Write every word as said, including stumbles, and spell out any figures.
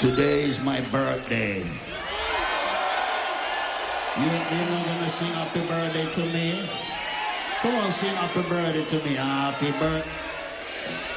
Today is my birthday. You, you're not gonna sing happy birthday to me? Come on, sing happy birthday to me. Happy birthday.